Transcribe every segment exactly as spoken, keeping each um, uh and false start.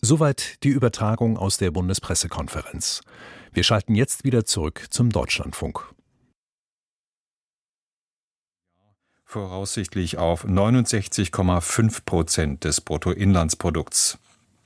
Soweit die Übertragung aus der Bundespressekonferenz. Wir schalten jetzt wieder zurück zum Deutschlandfunk. Voraussichtlich auf neunundsechzig Komma fünf Prozent des Bruttoinlandsprodukts.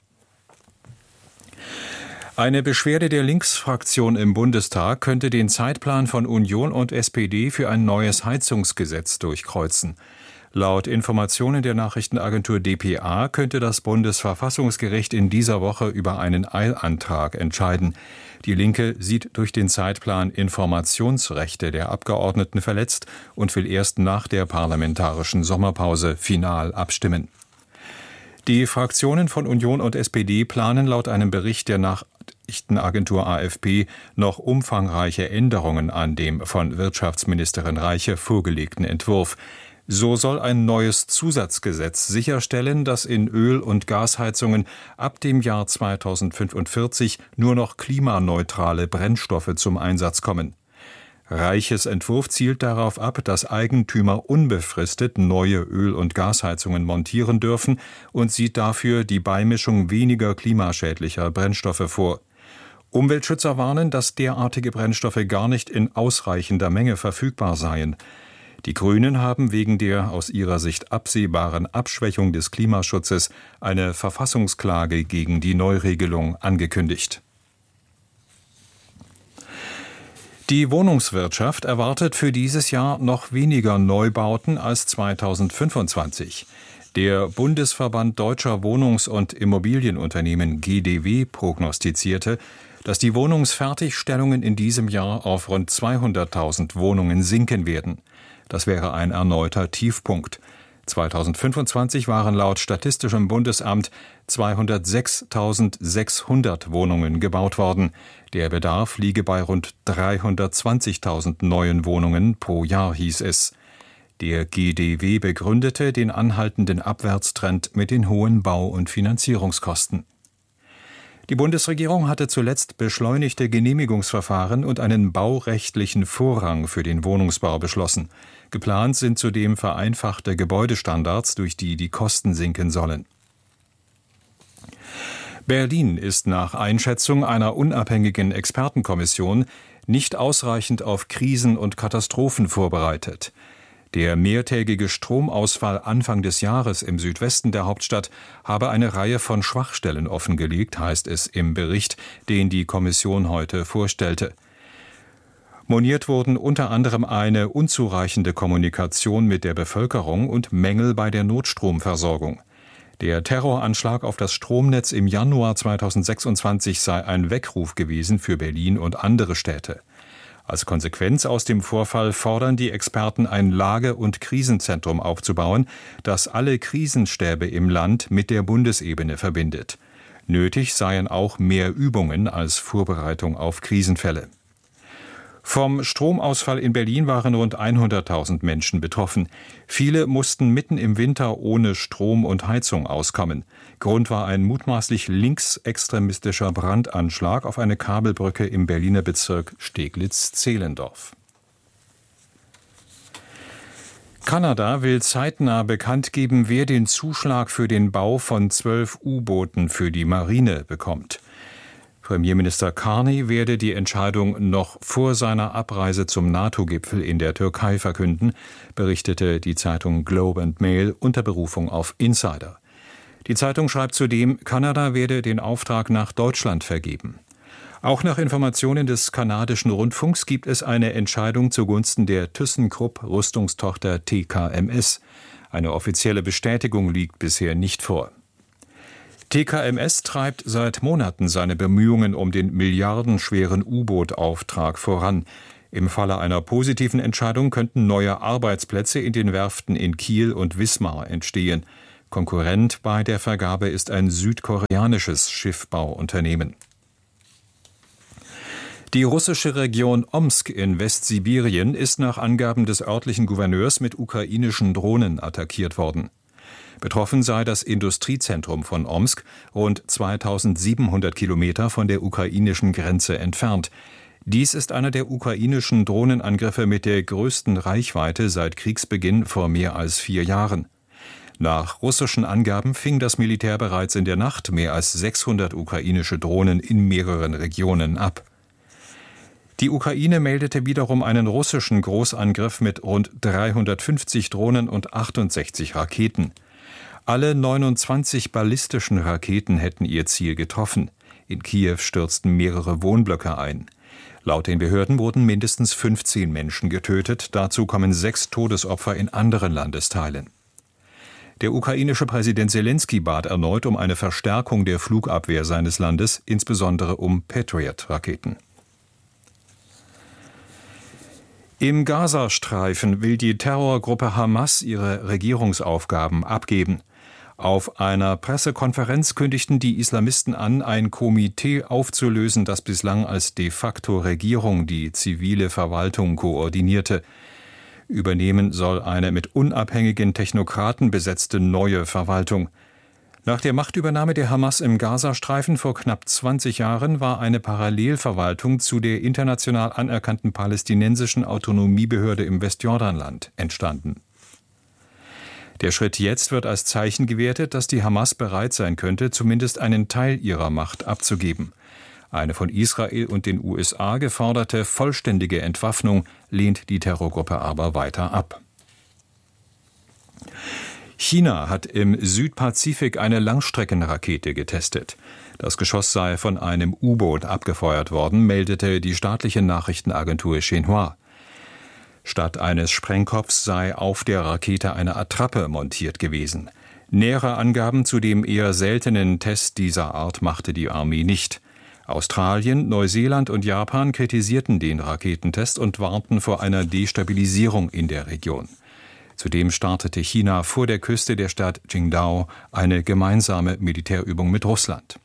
Eine Beschwerde der Linksfraktion im Bundestag könnte den Zeitplan von Union und S P D für ein neues Heizungsgesetz durchkreuzen. Laut Informationen der Nachrichtenagentur D P A könnte das Bundesverfassungsgericht in dieser Woche über einen Eilantrag entscheiden. Die Linke sieht durch den Zeitplan Informationsrechte der Abgeordneten verletzt und will erst nach der parlamentarischen Sommerpause final abstimmen. Die Fraktionen von Union und S P D planen laut einem Bericht der Nachrichtenagentur A F P noch umfangreiche Änderungen an dem von Wirtschaftsministerin Reiche vorgelegten Entwurf. So soll ein neues Zusatzgesetz sicherstellen, dass in Öl- und Gasheizungen ab dem Jahr zweitausendfünfundvierzig nur noch klimaneutrale Brennstoffe zum Einsatz kommen. Reiches Entwurf zielt darauf ab, dass Eigentümer unbefristet neue Öl- und Gasheizungen montieren dürfen und sieht dafür die Beimischung weniger klimaschädlicher Brennstoffe vor. Umweltschützer warnen, dass derartige Brennstoffe gar nicht in ausreichender Menge verfügbar seien. Die Grünen haben wegen der aus ihrer Sicht absehbaren Abschwächung des Klimaschutzes eine Verfassungsklage gegen die Neuregelung angekündigt. Die Wohnungswirtschaft erwartet für dieses Jahr noch weniger Neubauten als zweitausendfünfundzwanzig. Der Bundesverband Deutscher Wohnungs- und Immobilienunternehmen G D W prognostizierte, dass die Wohnungsfertigstellungen in diesem Jahr auf rund zweihunderttausend Wohnungen sinken werden. Das wäre ein erneuter Tiefpunkt. zweitausendfünfundzwanzig waren laut Statistischem Bundesamt zweihundertsechstausendsechshundert Wohnungen gebaut worden. Der Bedarf liege bei rund dreihundertzwanzigtausend neuen Wohnungen pro Jahr, hieß es. Der G D W begründete den anhaltenden Abwärtstrend mit den hohen Bau- und Finanzierungskosten. Die Bundesregierung hatte zuletzt beschleunigte Genehmigungsverfahren und einen baurechtlichen Vorrang für den Wohnungsbau beschlossen. Geplant sind zudem vereinfachte Gebäudestandards, durch die die Kosten sinken sollen. Berlin ist nach Einschätzung einer unabhängigen Expertenkommission nicht ausreichend auf Krisen und Katastrophen vorbereitet. Der mehrtägige Stromausfall Anfang des Jahres im Südwesten der Hauptstadt habe eine Reihe von Schwachstellen offengelegt, heißt es im Bericht, den die Kommission heute vorstellte. Moniert wurden unter anderem eine unzureichende Kommunikation mit der Bevölkerung und Mängel bei der Notstromversorgung. Der Terroranschlag auf das Stromnetz im Januar zweitausendsechsundzwanzig sei ein Weckruf gewesen für Berlin und andere Städte. Als Konsequenz aus dem Vorfall fordern die Experten, ein Lage- und Krisenzentrum aufzubauen, das alle Krisenstäbe im Land mit der Bundesebene verbindet. Nötig seien auch mehr Übungen als Vorbereitung auf Krisenfälle. Vom Stromausfall in Berlin waren rund hunderttausend Menschen betroffen. Viele mussten mitten im Winter ohne Strom und Heizung auskommen. Grund war ein mutmaßlich linksextremistischer Brandanschlag auf eine Kabelbrücke im Berliner Bezirk Steglitz-Zehlendorf. Kanada will zeitnah bekannt geben, wer den Zuschlag für den Bau von zwölf U-Booten für die Marine bekommt. Premierminister Carney werde die Entscheidung noch vor seiner Abreise zum NATO-Gipfel in der Türkei verkünden, berichtete die Zeitung Globe and Mail unter Berufung auf Insider. Die Zeitung schreibt zudem, Kanada werde den Auftrag nach Deutschland vergeben. Auch nach Informationen des kanadischen Rundfunks gibt es eine Entscheidung zugunsten der ThyssenKrupp-Rüstungstochter T K M S. Eine offizielle Bestätigung liegt bisher nicht vor. T K M S treibt seit Monaten seine Bemühungen um den milliardenschweren U-Boot-Auftrag voran. Im Falle einer positiven Entscheidung könnten neue Arbeitsplätze in den Werften in Kiel und Wismar entstehen. Konkurrent bei der Vergabe ist ein südkoreanisches Schiffbauunternehmen. Die russische Region Omsk in Westsibirien ist nach Angaben des örtlichen Gouverneurs mit ukrainischen Drohnen attackiert worden. Betroffen sei das Industriezentrum von Omsk, rund zweitausendsiebenhundert Kilometer von der ukrainischen Grenze entfernt. Dies ist einer der ukrainischen Drohnenangriffe mit der größten Reichweite seit Kriegsbeginn vor mehr als vier Jahren. Nach russischen Angaben fing das Militär bereits in der Nacht mehr als sechshundert ukrainische Drohnen in mehreren Regionen ab. Die Ukraine meldete wiederum einen russischen Großangriff mit rund dreihundertfünfzig Drohnen und achtundsechzig Raketen. Alle neunundzwanzig ballistischen Raketen hätten ihr Ziel getroffen. In Kiew stürzten mehrere Wohnblöcke ein. Laut den Behörden wurden mindestens fünfzehn Menschen getötet, dazu kommen sechs Todesopfer in anderen Landesteilen. Der ukrainische Präsident Selenskyj bat erneut um eine Verstärkung der Flugabwehr seines Landes, insbesondere um Patriot-Raketen. Im Gazastreifen will die Terrorgruppe Hamas ihre Regierungsaufgaben abgeben. Auf einer Pressekonferenz kündigten die Islamisten an, ein Komitee aufzulösen, das bislang als de facto Regierung die zivile Verwaltung koordinierte. Übernehmen soll eine mit unabhängigen Technokraten besetzte neue Verwaltung. Nach der Machtübernahme der Hamas im Gazastreifen vor knapp zwanzig Jahren war eine Parallelverwaltung zu der international anerkannten palästinensischen Autonomiebehörde im Westjordanland entstanden. Der Schritt jetzt wird als Zeichen gewertet, dass die Hamas bereit sein könnte, zumindest einen Teil ihrer Macht abzugeben. Eine von Israel und den U S A geforderte vollständige Entwaffnung lehnt die Terrorgruppe aber weiter ab. China hat im Südpazifik eine Langstreckenrakete getestet. Das Geschoss sei von einem U-Boot abgefeuert worden, meldete die staatliche Nachrichtenagentur Xinhua. Statt eines Sprengkopfs sei auf der Rakete eine Attrappe montiert gewesen. Nähere Angaben zu dem eher seltenen Test dieser Art machte die Armee nicht. Australien, Neuseeland und Japan kritisierten den Raketentest und warnten vor einer Destabilisierung in der Region. Zudem startete China vor der Küste der Stadt Qingdao eine gemeinsame Militärübung mit Russland.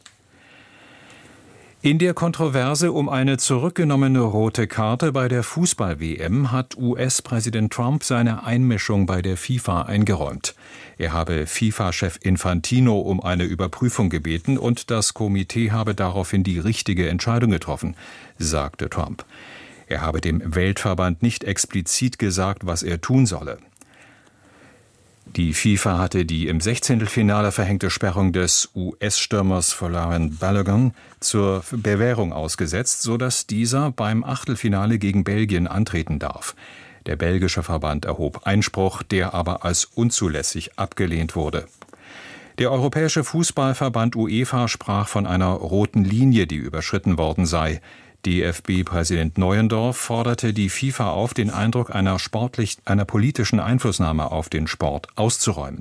In der Kontroverse um eine zurückgenommene rote Karte bei der Fußball-W M hat U S-Präsident Trump seine Einmischung bei der FIFA eingeräumt. Er habe FIFA-Chef Infantino um eine Überprüfung gebeten und das Komitee habe daraufhin die richtige Entscheidung getroffen, sagte Trump. Er habe dem Weltverband nicht explizit gesagt, was er tun solle. Die FIFA hatte die im Sechzehntelfinale verhängte Sperrung des U S-Stürmers Folarin Balogun zur Bewährung ausgesetzt, sodass dieser beim Achtelfinale gegen Belgien antreten darf. Der belgische Verband erhob Einspruch, der aber als unzulässig abgelehnt wurde. Der Europäische Fußballverband UEFA sprach von einer roten Linie, die überschritten worden sei. D F B-Präsident Neuendorf forderte die FIFA auf, den Eindruck einer sportlich, einer politischen Einflussnahme auf den Sport auszuräumen.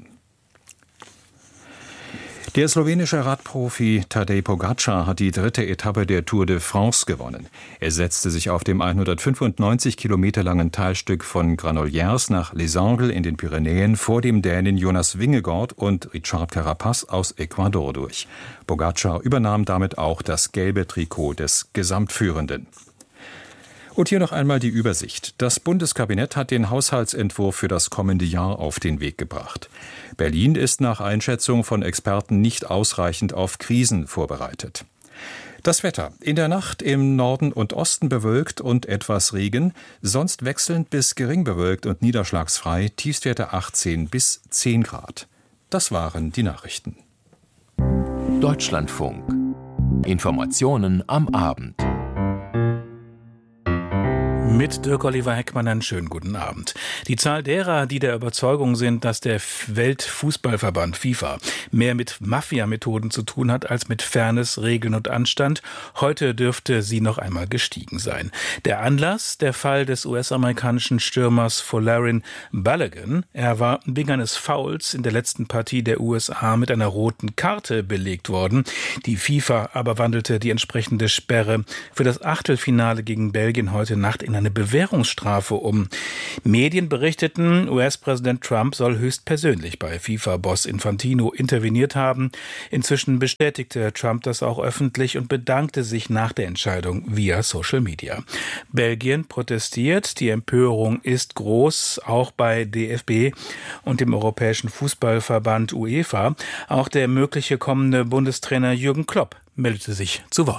Der slowenische Radprofi Tadej Pogačar hat die dritte Etappe der Tour de France gewonnen. Er setzte sich auf dem hundertfünfundneunzig Kilometer langen Teilstück von Granollers nach Les Angles in den Pyrenäen vor dem Dänen Jonas Vingegaard und Richard Carapaz aus Ecuador durch. Pogačar übernahm damit auch das gelbe Trikot des Gesamtführenden. Und hier noch einmal die Übersicht. Das Bundeskabinett hat den Haushaltsentwurf für das kommende Jahr auf den Weg gebracht. Berlin ist nach Einschätzung von Experten nicht ausreichend auf Krisen vorbereitet. Das Wetter. In der Nacht im Norden und Osten bewölkt und etwas Regen, sonst wechselnd bis gering bewölkt und niederschlagsfrei, Tiefstwerte achtzehn bis zehn Grad. Das waren die Nachrichten. Deutschlandfunk. Informationen am Abend. Mit Dirk-Oliver Heckmann einen schönen guten Abend. Die Zahl derer, die der Überzeugung sind, dass der Weltfußballverband FIFA mehr mit Mafia-Methoden zu tun hat als mit Fairness, Regeln und Anstand, heute dürfte sie noch einmal gestiegen sein. Der Anlass, der Fall des U S-amerikanischen Stürmers Folarin Balogun. Er war wegen eines Fouls in der letzten Partie der U S A mit einer roten Karte belegt worden. Die FIFA aber wandelte die entsprechende Sperre für das Achtelfinale gegen Belgien heute Nacht in eine Bewährungsstrafe um. Medien berichteten, U S-Präsident Trump soll höchstpersönlich bei FIFA-Boss Infantino interveniert haben. Inzwischen bestätigte Trump das auch öffentlich und bedankte sich nach der Entscheidung via Social Media. Belgien protestiert. Die Empörung ist groß, auch bei D F B und dem Europäischen Fußballverband UEFA. Auch der mögliche kommende Bundestrainer Jürgen Klopp meldete sich zu Wort.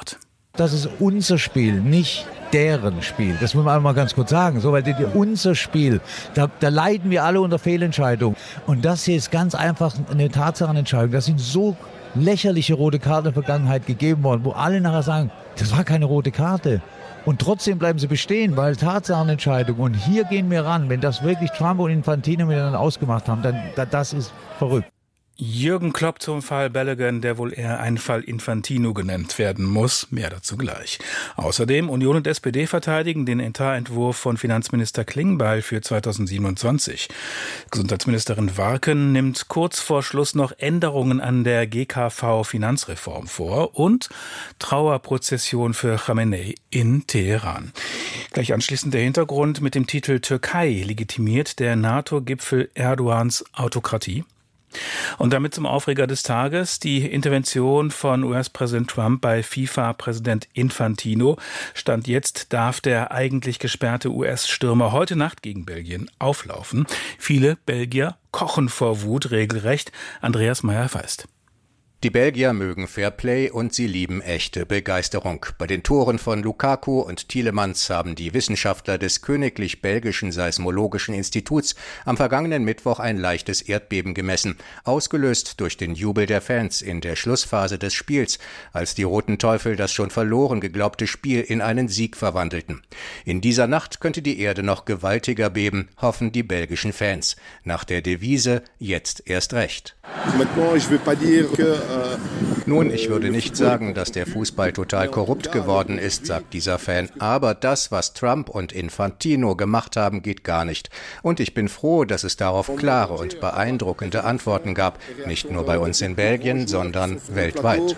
Das ist unser Spiel, nicht deren Spiel. Das muss man einmal ganz kurz sagen. So, weil die, die, unser Spiel, da, da leiden wir alle unter Fehlentscheidungen. Und das hier ist ganz einfach eine Tatsachenentscheidung. Das sind so lächerliche rote Karten in der Vergangenheit gegeben worden, wo alle nachher sagen, das war keine rote Karte. Und trotzdem bleiben sie bestehen, weil Tatsachenentscheidung. Und hier gehen wir ran. Wenn das wirklich Trump und Infantino miteinander ausgemacht haben, dann das ist verrückt. Jürgen Klopp zum Fall Balogun, der wohl eher ein Fall Infantino genannt werden muss. Mehr dazu gleich. Außerdem Union und S P D verteidigen den Etatentwurf von Finanzminister Klingbeil für zweitausendsiebenundzwanzig. Gesundheitsministerin Warken nimmt kurz vor Schluss noch Änderungen an der G K V-Finanzreform vor und Trauerprozession für Khamenei in Teheran. Gleich anschließend der Hintergrund mit dem Titel Türkei legitimiert der NATO-Gipfel Erdogans Autokratie. Und damit zum Aufreger des Tages, die Intervention von U S-Präsident Trump bei FIFA-Präsident Infantino. Stand jetzt darf der eigentlich gesperrte U S-Stürmer heute Nacht gegen Belgien auflaufen. Viele Belgier kochen vor Wut regelrecht. Andreas Meyer-Feist. Die Belgier mögen Fairplay und sie lieben echte Begeisterung. Bei den Toren von Lukaku und Tielemans haben die Wissenschaftler des Königlich Belgischen Seismologischen Instituts am vergangenen Mittwoch ein leichtes Erdbeben gemessen, ausgelöst durch den Jubel der Fans in der Schlussphase des Spiels, als die Roten Teufel das schon verloren geglaubte Spiel in einen Sieg verwandelten. In dieser Nacht könnte die Erde noch gewaltiger beben, hoffen die belgischen Fans. Nach der Devise „Jetzt erst recht“. Nun, ich würde nicht sagen, dass der Fußball total korrupt geworden ist, sagt dieser Fan. Aber das, was Trump und Infantino gemacht haben, geht gar nicht. Und ich bin froh, dass es darauf klare und beeindruckende Antworten gab. Nicht nur bei uns in Belgien, sondern weltweit.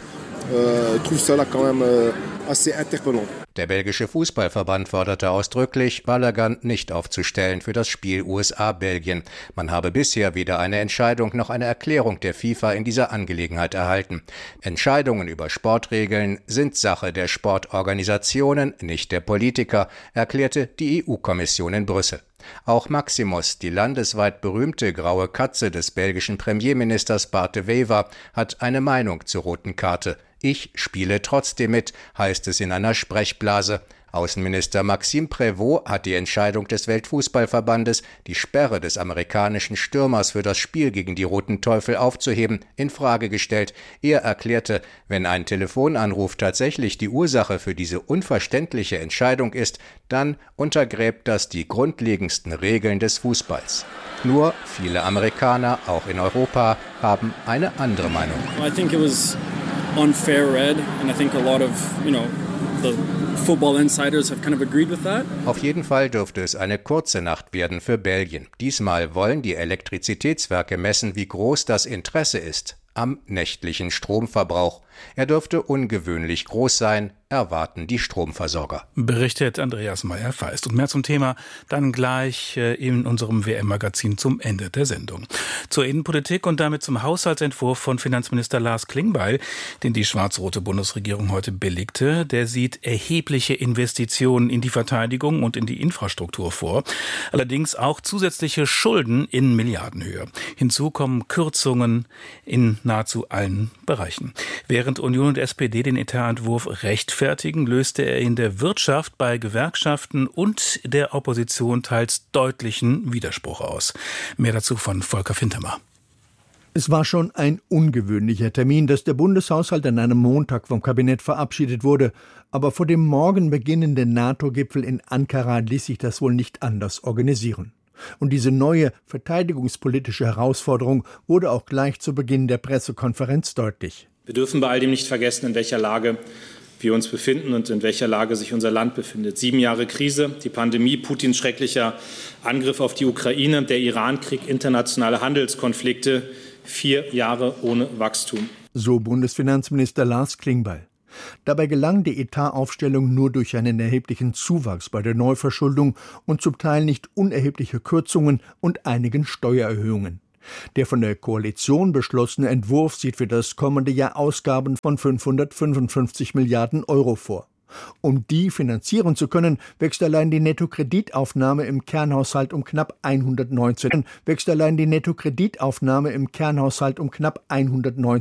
Der belgische Fußballverband forderte ausdrücklich, Balogun nicht aufzustellen für das Spiel U S A-Belgien. Man habe bisher weder eine Entscheidung noch eine Erklärung der FIFA in dieser Angelegenheit erhalten. Entscheidungen über Sportregeln sind Sache der Sportorganisationen, nicht der Politiker, erklärte die E U-Kommission in Brüssel. Auch Maximus, die landesweit berühmte graue Katze des belgischen Premierministers Bart de Wever, hat eine Meinung zur roten Karte. Ich spiele trotzdem mit, heißt es in einer Sprechblase. Außenminister Maxime Prévost hat die Entscheidung des Weltfußballverbandes, die Sperre des amerikanischen Stürmers für das Spiel gegen die Roten Teufel aufzuheben, in Frage gestellt. Er erklärte, wenn ein Telefonanruf tatsächlich die Ursache für diese unverständliche Entscheidung ist, dann untergräbt das die grundlegendsten Regeln des Fußballs. Nur viele Amerikaner, auch in Europa, haben eine andere Meinung. I think it was unfair red and I think a lot of, you know, the football insiders have kind of agreed with that. Auf jeden Fall dürfte es eine kurze Nacht werden für Belgien. Diesmal wollen die Elektrizitätswerke messen, wie groß das Interesse ist am nächtlichen Stromverbrauch. Er dürfte ungewöhnlich groß sein, erwarten die Stromversorger. Berichtet Andreas Meyer-Feist. Und mehr zum Thema dann gleich in unserem W M-Magazin zum Ende der Sendung. Zur Innenpolitik und damit zum Haushaltsentwurf von Finanzminister Lars Klingbeil, den die schwarz-rote Bundesregierung heute billigte. Der sieht erhebliche Investitionen in die Verteidigung und in die Infrastruktur vor. Allerdings auch zusätzliche Schulden in Milliardenhöhe. Hinzu kommen Kürzungen in nahezu allen Bereichen. Während Union und S P D den Etatentwurf rechtfertigen, löste er in der Wirtschaft, bei Gewerkschaften und der Opposition teils deutlichen Widerspruch aus. Mehr dazu von Volker Fintermer. Es war schon ein ungewöhnlicher Termin, dass der Bundeshaushalt an einem Montag vom Kabinett verabschiedet wurde. Aber vor dem morgen beginnenden NATO-Gipfel in Ankara ließ sich das wohl nicht anders organisieren. Und diese neue verteidigungspolitische Herausforderung wurde auch gleich zu Beginn der Pressekonferenz deutlich. Wir dürfen bei all dem nicht vergessen, in welcher Lage wir uns befinden und in welcher Lage sich unser Land befindet. Sieben Jahre Krise, die Pandemie, Putins schrecklicher Angriff auf die Ukraine, der Irankrieg, internationale Handelskonflikte, vier Jahre ohne Wachstum. So Bundesfinanzminister Lars Klingbeil. Dabei gelang die Etataufstellung nur durch einen erheblichen Zuwachs bei der Neuverschuldung und zum Teil nicht unerhebliche Kürzungen und einigen Steuererhöhungen. Der von der Koalition beschlossene Entwurf sieht für das kommende Jahr Ausgaben von fünfhundertfünfundfünfzig Milliarden Euro vor. Um die finanzieren zu können, wächst allein die Nettokreditaufnahme im Kernhaushalt um knapp hundertneunzehn, wächst allein die Nettokreditaufnahme im Kernhaushalt um knapp hundertneunzehn